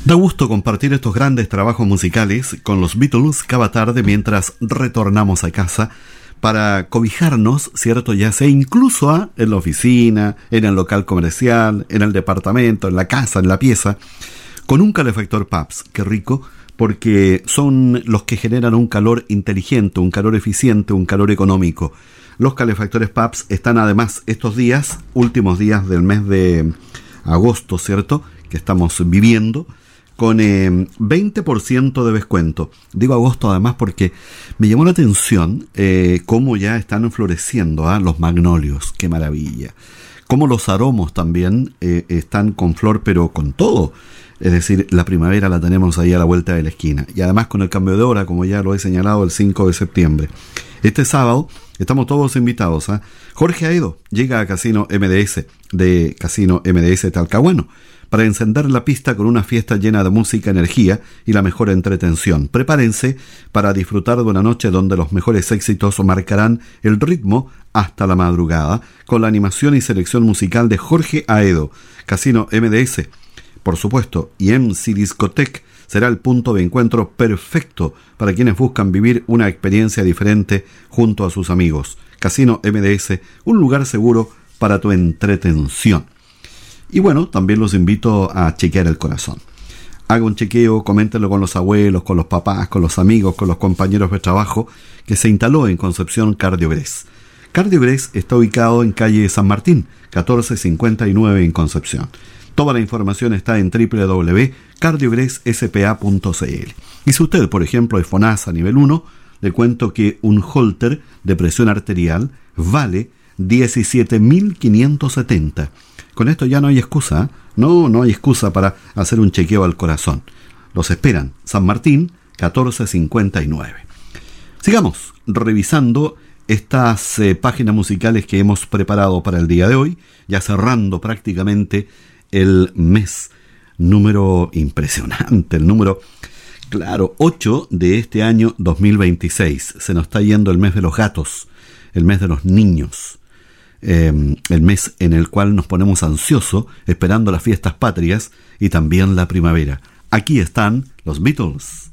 Da gusto compartir estos grandes trabajos musicales con los Beatles cada tarde mientras retornamos a casa para cobijarnos, ¿cierto? Ya sea incluso en la oficina, en el local comercial, en el departamento, en la casa, en la pieza, con un calefactor Pabst. Qué rico, porque son los que generan un calor inteligente, un calor eficiente, un calor económico. Los calefactores Pabst están además estos días, últimos días del mes de agosto, ¿cierto?, que estamos viviendo, con 20% de descuento. Digo agosto además porque me llamó la atención cómo ya están floreciendo los magnolios. ¡Qué maravilla! Cómo los aromos también están con flor, pero con todo. Es decir, la primavera la tenemos ahí a la vuelta de la esquina. Y además con el cambio de hora, como ya lo he señalado, el 5 de septiembre. Este sábado estamos todos invitados. Jorge Aedo llega a Casino MDS de Casino MDS Talcahuano para encender la pista con una fiesta llena de música, energía y la mejor entretención. Prepárense para disfrutar de una noche donde los mejores éxitos marcarán el ritmo hasta la madrugada, con la animación y selección musical de Jorge Aedo. Casino MDS, por supuesto, y MC Discotech será el punto de encuentro perfecto para quienes buscan vivir una experiencia diferente junto a sus amigos. Casino MDS, un lugar seguro para tu entretención. Y bueno, también los invito a chequear el corazón. Haga un chequeo, coméntenlo con los abuelos, con los papás, con los amigos, con los compañeros de trabajo, que se instaló en Concepción Cardiogres. Cardiogres está ubicado en calle San Martín, 1459 en Concepción. Toda la información está en www.cardiogresSPA.cl. Y si usted, por ejemplo, es FONASA nivel 1, le cuento que un holter de presión arterial vale 17.570. Con esto ya no hay excusa, no hay excusa para hacer un chequeo al corazón. Los esperan, San Martín, 1459. Sigamos revisando estas páginas musicales que hemos preparado para el día de hoy, ya cerrando prácticamente el mes. Número impresionante, el número, claro, 8 de este año 2026. Se nos está yendo el mes de los gatos, el mes de los niños. El mes en el cual nos ponemos ansiosos esperando las fiestas patrias y también la primavera. Aquí están los Beatles.